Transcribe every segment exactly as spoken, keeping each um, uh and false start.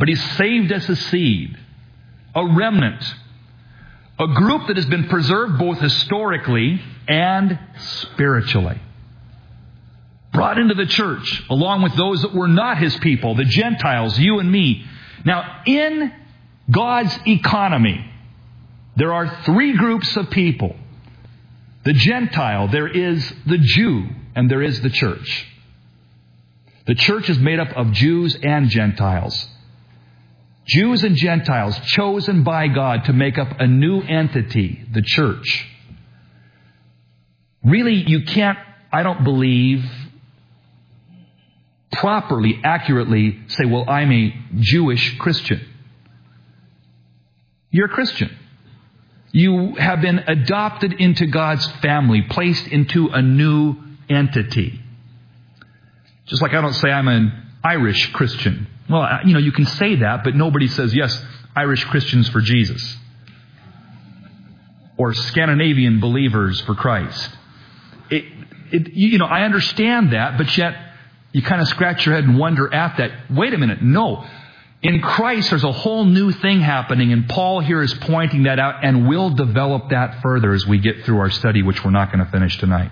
But He's saved us a seed, a remnant, a group that has been preserved both historically and spiritually. Brought into the church, along with those that were not His people, the Gentiles, you and me. Now, in God's economy, there are three groups of people. The Gentile, there is the Jew, and there is the church. The church is made up of Jews and Gentiles. Jews and Gentiles chosen by God to make up a new entity, the church. Really, you can't, I don't believe, properly, accurately say, well, I'm a Jewish Christian. You're a Christian. You have been adopted into God's family, placed into a new entity. Just like I don't say I'm an Irish Christian. Well, you know, you can say that, but nobody says, yes, Irish Christians for Jesus. Or Scandinavian believers for Christ. It, it, you know, I understand that, but yet you kind of scratch your head and wonder at that. Wait a minute, no. In Christ, there's a whole new thing happening, and Paul here is pointing that out, and we'll develop that further as we get through our study, which we're not going to finish tonight.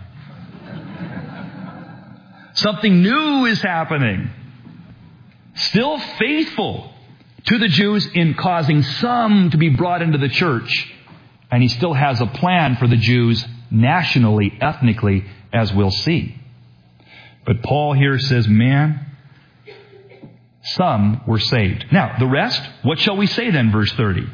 Something new is happening. Still faithful to the Jews in causing some to be brought into the church. And He still has a plan for the Jews nationally, ethnically, as we'll see. But Paul here says, man, some were saved. Now, the rest, what shall we say then, verse thirty?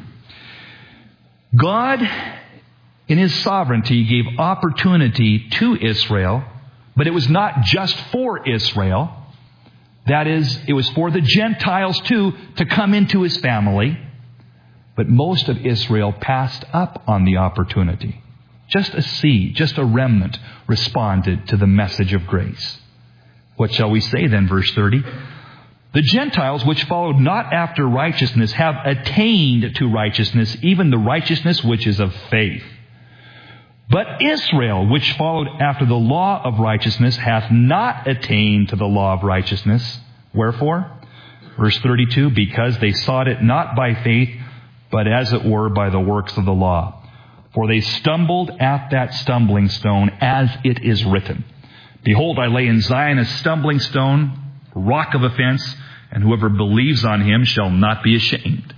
God, in His sovereignty, gave opportunity to Israel, but it was not just for Israel. That is, it was for the Gentiles too to come into His family. But most of Israel passed up on the opportunity. Just a seed, just a remnant responded to the message of grace. What shall we say then, verse thirty? The Gentiles, which followed not after righteousness, have attained to righteousness, even the righteousness which is of faith. But Israel, which followed after the law of righteousness, hath not attained to the law of righteousness. Wherefore? Verse thirty-two, because they sought it not by faith, but as it were by the works of the law. For they stumbled at that stumbling stone, as it is written. Behold, I lay in Zion a stumbling stone, rock of offense, and whoever believes on Him shall not be ashamed.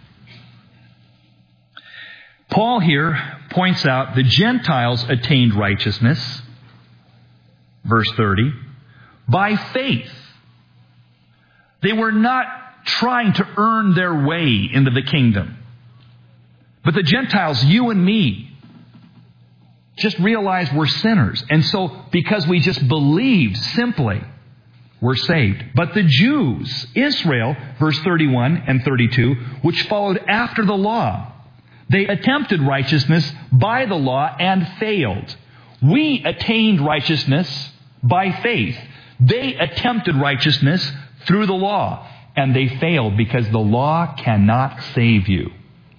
Paul here points out the Gentiles attained righteousness, verse thirty, by faith. They were not trying to earn their way into the kingdom. But the Gentiles, you and me, just realized we're sinners. And so, because we just believed simply, we're saved. But the Jews, Israel, verse thirty-one and thirty-two, which followed after the law, they attempted righteousness by the law and failed. We attained righteousness by faith. They attempted righteousness through the law, and they failed because the law cannot save you.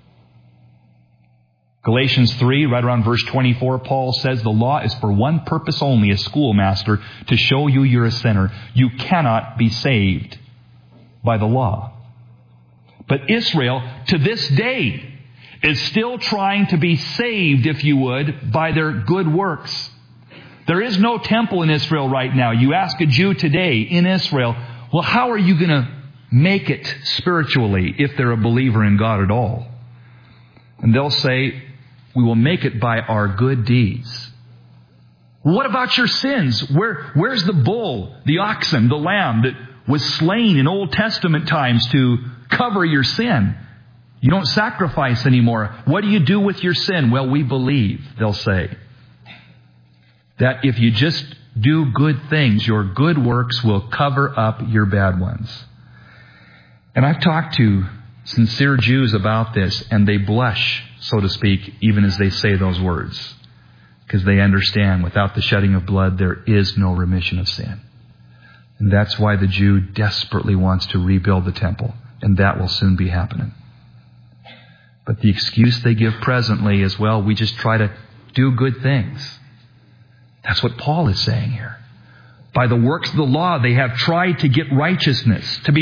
Galatians three, right around verse twenty-four, Paul says the law is for one purpose only, a schoolmaster, to show you you're a sinner. You cannot be saved by the law. But Israel, to this day, is still trying to be saved, if you would, by their good works. There is no temple in Israel right now. You ask a Jew today in Israel, well, how are you going to make it spiritually if they're a believer in God at all? And they'll say, we will make it by our good deeds. What about your sins? Where, where's the bull, the oxen, the lamb that was slain in Old Testament times to cover your sin? You don't sacrifice anymore. What do you do with your sin? Well, we believe, they'll say, that if you just do good things, your good works will cover up your bad ones. And I've talked to sincere Jews about this, and they blush, so to speak, even as they say those words. Because they understand without the shedding of blood, there is no remission of sin. And that's why the Jew desperately wants to rebuild the temple. And that will soon be happening. But the excuse they give presently is, well, we just try to do good things. That's what Paul is saying here. By the works of the law, they have tried to get righteousness, to be